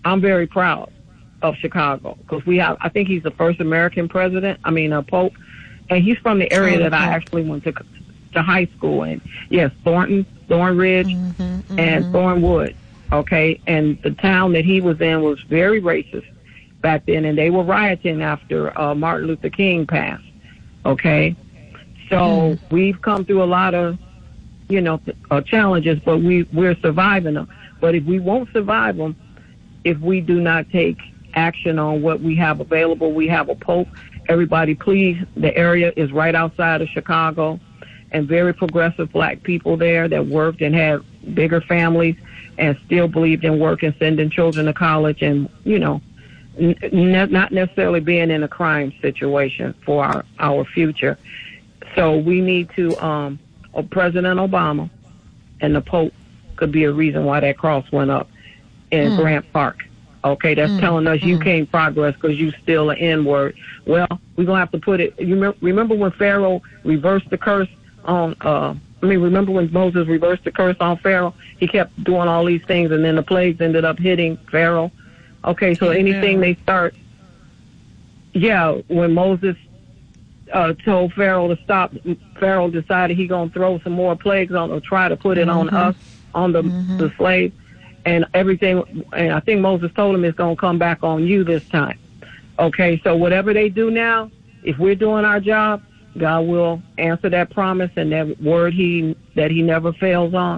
I'm very proud of Chicago because I think he's the first American president. Pope, and he's from the area that I actually went to high school in. Yes, Thornridge, and Thornwood. Okay, and the town that he was in was very racist back then, and they were rioting after Martin Luther King passed. Okay, so we've come through a lot of, challenges, but we're surviving them. But if we won't survive them, if we do not take action on what we have available, we have a pope. Everybody, please, the area is right outside of Chicago, and very progressive black people there that worked and had bigger families and still believed in work and sending children to college and, not necessarily being in a crime situation for our future. So we need to, President Obama and the Pope could be a reason why that cross went up in Grant Park. Okay, that's telling us you can't progress because you still an N-word. Well, we're going to have to put it, remember when Pharaoh reversed the curse on, remember when Moses reversed the curse on Pharaoh? He kept doing all these things, and then the plagues ended up hitting Pharaoh. Okay, so anything they start, when Moses told Pharaoh to stop, Pharaoh decided he going to throw some more plagues on, or try to put it on us, on the slaves, and everything, and I think Moses told him it's going to come back on you this time. Okay, so whatever they do now, if we're doing our job, God will answer that promise and that word that he never fails on.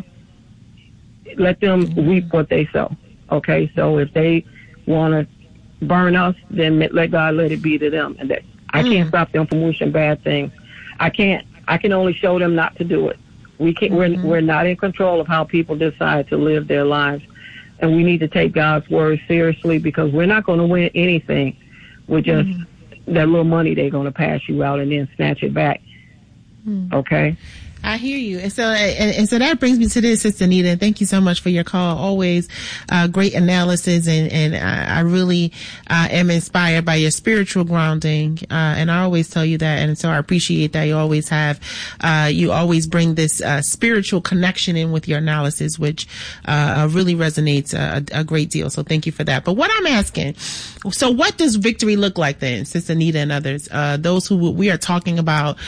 Let them reap what they sow. Okay, so if they want to burn us, then let God let it be to them. And that I can't stop them from wishing bad things. I can't. I can only show them not to do it. We can't. We're not in control of how people decide to live their lives, and we need to take God's word seriously because we're not going to win anything with just that little money they're going to pass you out and then snatch it back. Okay. I hear you. And so that brings me to this, Sister Anita, and thank you so much for your call. Always, great analysis, and I really, am inspired by your spiritual grounding, and I always tell you that, and so I appreciate that you always have, you always bring this, spiritual connection in with your analysis, which, really resonates a great deal. So thank you for that. But what I'm asking, so what does victory look like then, Sister Anita and others, those who we are talking about,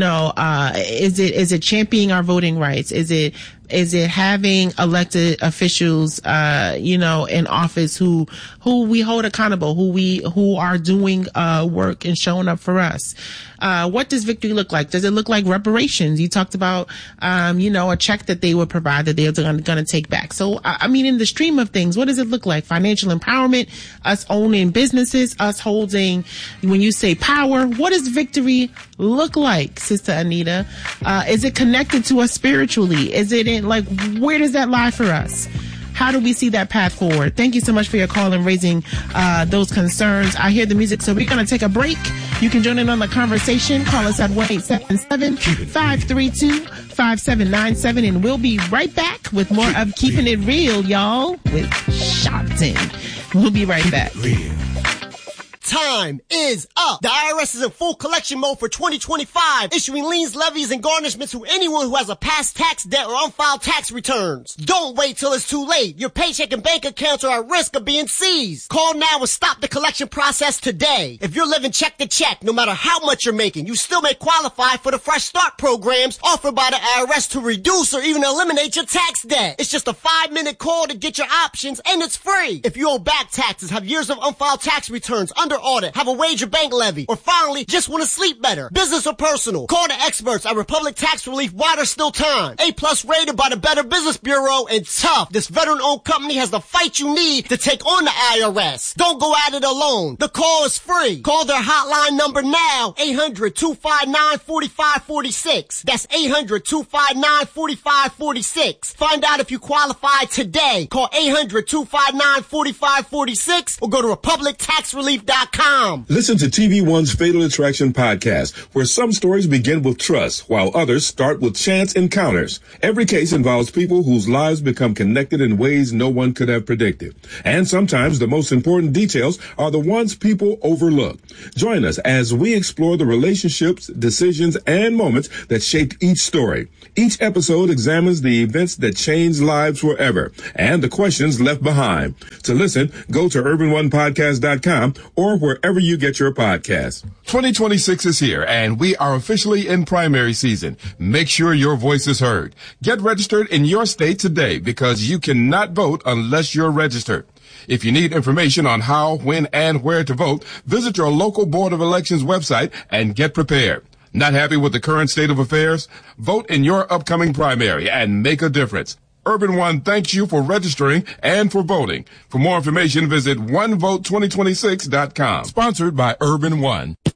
is it championing our voting rights? Is it having elected officials, in office who we hold accountable, who are doing, work and showing up for us? What does victory look like? Does it look like reparations? You talked about, a check that they would provide that they're going to take back. So, in the stream of things, what does it look like? Financial empowerment, us owning businesses, us holding, when you say power, what does victory look like, Sister Anita? Is it connected to us spiritually? Is it where does that lie for us? How do we see that path forward? Thank you so much for your call and raising those concerns. I hear the music, so we're going to take a break. You can join in on the conversation. Call us at 1-877-532-5797, and we'll be right back with more of Keeping It Real, y'all, with Sharpton. We'll be right back. Time is up. The IRS is in full collection mode for 2025, issuing liens, levies, and garnishments to anyone who has a past tax debt or unfiled tax returns. Don't wait till it's too late. Your paycheck and bank accounts are at risk of being seized. Call now and stop the collection process today. If you're living check to check, no matter how much you're making, you still may qualify for the Fresh Start programs offered by the IRS to reduce or even eliminate your tax debt. It's just a 5-minute call to get your options, and it's free. If you owe back taxes, have years of unfiled tax returns, under audit, have a wage or bank levy, or finally just want to sleep better, business or personal, call the experts at Republic Tax Relief while there's still time. A+ rated by the Better Business Bureau, and tough. This veteran-owned company has the fight you need to take on the IRS. Don't go at it alone. The call is free. Call their hotline number now, 800-259-4546. That's 800-259-4546. Find out if you qualify today. Call 800-259-4546 or go to republictaxrelief.com. TV1.com. Listen to TV One's Fatal Attraction podcast, where some stories begin with trust, while others start with chance encounters. Every case involves people whose lives become connected in ways no one could have predicted. And sometimes the most important details are the ones people overlook. Join us as we explore the relationships, decisions, and moments that shaped each story. Each episode examines the events that changed lives forever and the questions left behind. To listen, go to urbanonepodcast.com or wherever you get your podcasts. 2026 is here, and we are officially in primary season. Make sure your voice is heard. Get registered in your state today, because you cannot vote unless you're registered. If you need information on how, when, and where to vote, visit your local Board of Elections website and get prepared. Not happy with the current state of affairs? Vote in your upcoming primary and make a difference. Urban One thanks you for registering and for voting. For more information, visit onevote2026.com. Sponsored by Urban One.